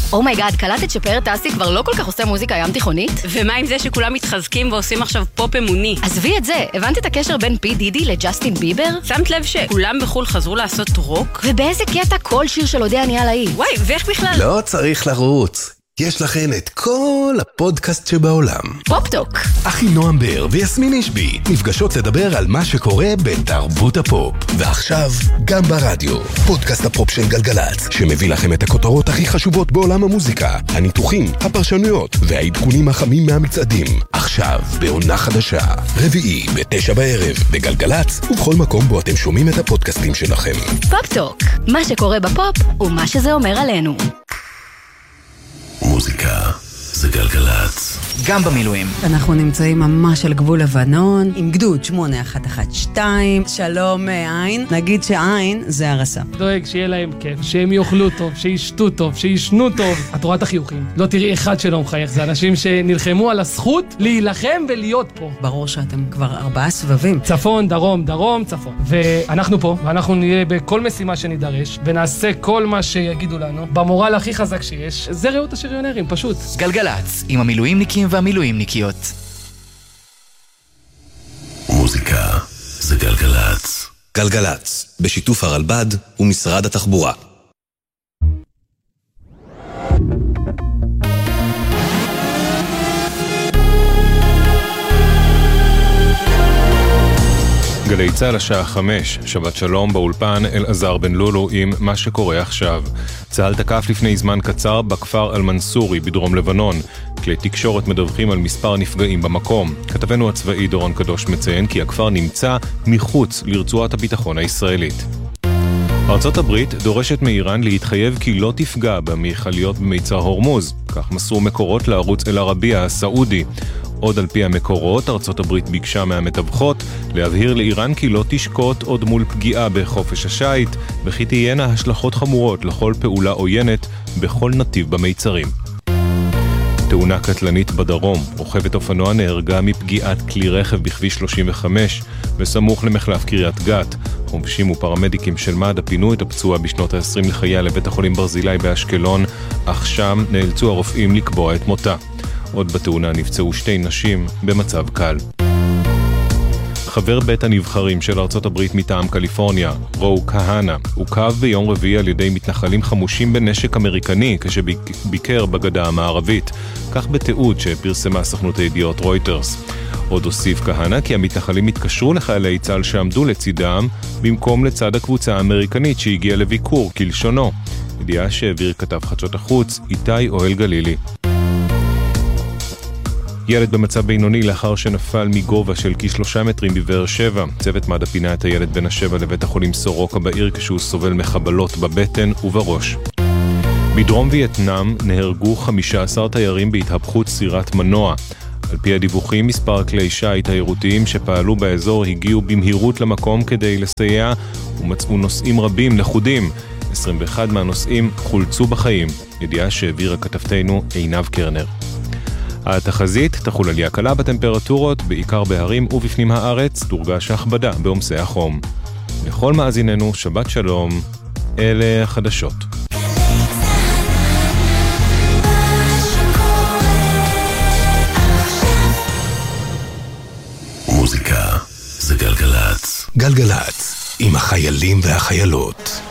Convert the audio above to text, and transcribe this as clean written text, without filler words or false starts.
אומייגאד, קלטת שפאר טסי כבר לא כל כך עושה מוזיקה ים תיכונית? ומה עם זה שכולם מתחזקים ועושים עכשיו פופ אמוני? עזבי את זה, הבנת את הקשר בין פי דידי לג'סטין ביבר? שמת לב שכולם בחול חזרו לעשות רוק? ובאיזה קטע כל שיר של אודה אני עליי? וואי, ואיך בכלל? לא צריך לרוץ. יש לכן את כל הפודקאסט שבעולם. פופ-טוק. אחי נועם בר ויסמין אישבי נפגשות לדבר על מה שקורה בתרבות הפופ. ועכשיו גם ברדיו, פודקאסט הפופ של גלגלץ, שמביא לכם את הכותרות הכי חשובות בעולם המוזיקה, הניתוחים, הפרשנויות והעדכונים החמים מהמצעדים. עכשיו בעונה חדשה, רביעי ב9 בערב בגלגלץ, ובכל מקום בו אתם שומעים את הפודקאסטים שלכם. פופ-טוק. מה שקורה בפופ ומה שזה אומר עלינו. מוזיקה זה גלגלץ. גם במילואים. אנחנו נמצאים ממש על גבול לבנון, עם גדוד 8112, שלום עין. נגיד שעין זה הרסה. דואג שיהיה להם כיף, שהם יאכלו טוב, שישתו טוב, שישנו טוב. את רואה את החיוכים. לא תראי אחד שלא מחייך, זה אנשים שנלחמו על הזכות להילחם ולהיות פה. ברור שאתם כבר 4 סבבים. צפון, דרום, דרום, צפון. ואנחנו פה, ואנחנו נהיה בכל משימה שנידרש, ונעשה כל מה שיגידו לנו, במורל הכי חזק שיש. זה ראות השריונרים, פשוט. גלגלץ, עם המילואימניקים והמילואימניקיות. מוזיקה זה גלגלץ. גלגלץ, בשיתוף הרלב"ד ומשרד התחבורה. גלי צהל השעה 5, שבת שלום באולפן אלעזר בן לולו עם מה שקורה עכשיו. צהל תקף לפני זמן קצר בכפר אל-מנסורי בדרום לבנון. כלי תקשורת מדווחים על מספר נפגעים במקום. כתבנו הצבאי דורון קדוש מציין כי הכפר נמצא מחוץ לרצועת הביטחון הישראלית. ארצות הברית דורשת מאיראן להתחייב כי לא תפגע במכליות במיצר הורמוז. כך מסרו מקורות לערוץ אל-ערבייה הסעודי. עוד על פי המקורות, ארצות הברית ביקשה מהמתווכות להבהיר לאיראן כי לא תשקוט עוד מול פגיעה בחופש השייט, וכי תהיינה השלכות חמורות לכל פעולה עוינת בכל נתיב במיצרים. תאונה קטלנית בדרום, רוכבת אופנוע נהרגה מפגיעת כלי רכב בכביש 35 וסמוך למחלף קריית גת. חובשים ופרמדיקים של מד"א פינו את הפצוע בשנות ה-20 לחייה לבית החולים ברזילי באשקלון, אך שם נאלצו הרופאים לקבוע את מותה. עוד בתאונה נפצעו 2 נשים במצב קל. חבר בית הנבחרים של ארצות הברית מטעם קליפורניה, רו כהנה, הוקב ביום רביעי על ידי מתנחלים חמושים בנשק אמריקני כשביקר בגדה המערבית, כך בתיעוד שפרסמה סוכנות הידיעות רויטרס. עוד הוסיף כהנה כי המתנחלים התקשרו לחיילי צה"ל שעמדו לצידם במקום לצד הקבוצה האמריקנית שהגיעה לביקור כלשונו. ידיעה שהעביר כתב חדשות החוץ איתי אוהל גלילי. ילד במצב בינוני לאחר שנפל מגובה של כ3 מטרים בבאר שבע. צוות מד"א פינה את הילד בן ה7 לבית החולים סורוקה בעיר כשהוא סובל מחבלות בבטן ובראש. בדרום וייטנאם נהרגו 15 תיירים בהתהפכות סירת מנוע. על פי הדיווחים, מספר כלי שיט תיירותיים שפעלו באזור הגיעו במהירות למקום כדי לסייע ומצאו נוסעים רבים לכודים. 21 מהנוסעים חולצו בחיים. ידיעה שהעבירה כתבתנו עינב קרנר. התחזית תחול עלייה קלה בטמפרטורות, בעיקר בהרים ובפנים הארץ, תורגש הכבדה בעומסי החום. לכל מאזיננו, שבת שלום, אלה החדשות. מוזיקה זה גלגלץ. גלגלץ, עם החיילים והחיילות.